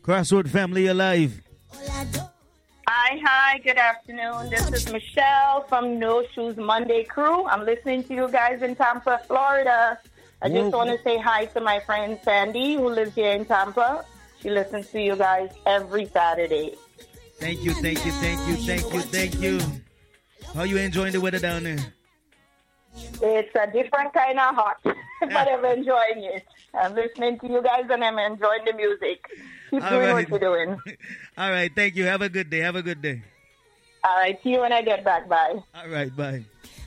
Crossroad family alive. Hi, good afternoon. This is Michelle from No Shoes Monday crew. I'm listening to you guys in Tampa, Florida. I just want to say hi to my friend Sandy, who lives here in Tampa. She listens to you guys every Saturday. Thank you. How you enjoying the weather down there? It's a different kind of hot, but I'm enjoying it. I'm listening to you guys and I'm enjoying the music. Keep doing what you're doing. All right, thank you. Have a good day. All right, see you when I get back. Bye. All right, bye.